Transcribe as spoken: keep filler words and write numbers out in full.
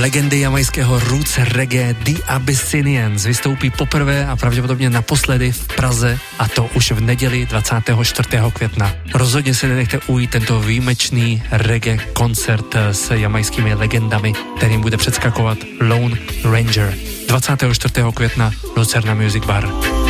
legendy jamajského roots reggae The Abyssinians vystoupí poprvé a pravděpodobně naposledy v Praze, a to už v neděli dvacátého čtvrtého května. Rozhodně se nenechte ujít tento výjimečný reggae koncert s jamajskými legendami, kterým bude předskakovat Lone Ranger. dvacátého čtvrtého května Lucerna Music Bar.